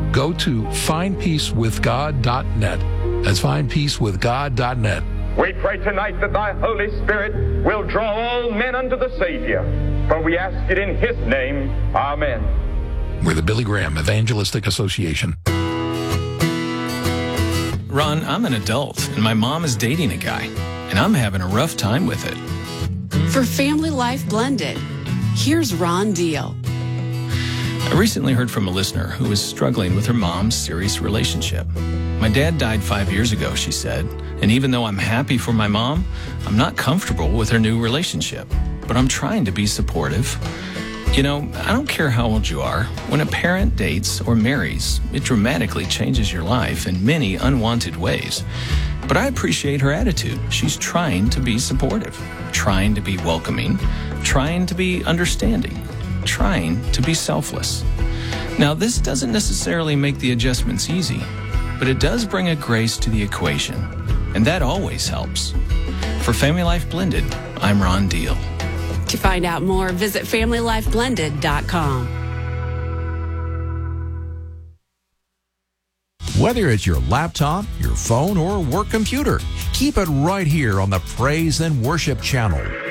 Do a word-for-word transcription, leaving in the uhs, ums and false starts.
go to find peace with god dot net. That's find peace with god dot net. We pray tonight that thy Holy Spirit will draw all men unto the Savior. For we ask it in his name. Amen. We're the Billy Graham Evangelistic Association. Ron, I'm an adult, and my mom is dating a guy, and I'm having a rough time with it. For Family Life Blended, here's Ron Deal. I recently heard from a listener who was struggling with her mom's serious relationship. My dad died five years ago, she said, and even though I'm happy for my mom, I'm not comfortable with her new relationship, but I'm trying to be supportive. You know, I don't care how old you are. When a parent dates or marries, it dramatically changes your life in many unwanted ways. But I appreciate her attitude. She's trying to be supportive, trying to be welcoming, trying to be understanding, trying to be selfless. Now, this doesn't necessarily make the adjustments easy, but it does bring a grace to the equation, and that always helps. For Family Life Blended, I'm Ron Deal. To find out more, visit family life blended dot com. Whether it's your laptop, your phone, or work computer, keep it right here on the Praise and Worship Channel.